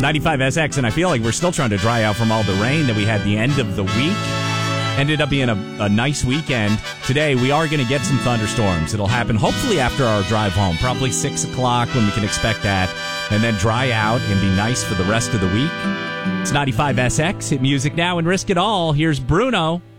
95SX, and I feel like we're still trying to dry out from all the rain that we had the end of the week. Ended up being a nice weekend. Today, we are going to get some thunderstorms. It'll happen hopefully after our drive home, probably 6 o'clock when we can expect that, and then dry out and be nice for the rest of the week. It's 95SX. Hit music now and risk it all. Here's Bruno.